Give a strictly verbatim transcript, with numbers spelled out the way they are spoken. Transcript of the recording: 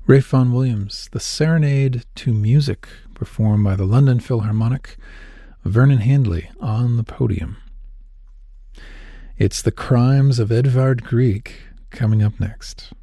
Ralph Vaughan Williams, The Serenade to Music, performed by the London Philharmonic, Vernon Handley on the podium. It's The Crimes of Edvard Grieg coming up next.